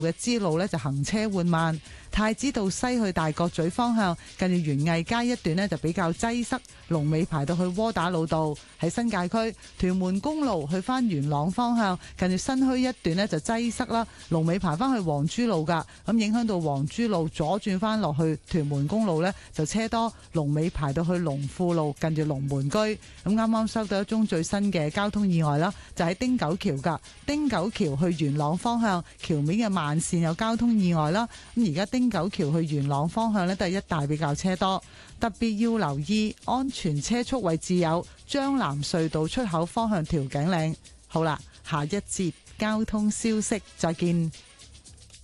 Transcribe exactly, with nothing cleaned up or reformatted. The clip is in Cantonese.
嘅支路呢就行車緩慢，太子道西去大角咀方向近住園藝街一段呢就比較擠塞，龍尾排到去窩打老道。喺新界區屯門公路去翻元朗方向近住新墟一段呢就擠塞啦，龍尾排翻去黃珠路噶，咁影響到黃珠路左轉翻落去屯門公路呢就車多，龍尾排到去龍富路近住龍門居。咁啱啱收到一宗最新嘅交通意外啦，就喺汀九橋噶，汀九橋去元朗方向橋面嘅慢線有交通意外啦。咁而家汀九橋去元朗方向呢都係一帶比較車多，特別要留意安全車速位置有將藍隧道出口方向調景嶺。好啦，下一節交通消息再見。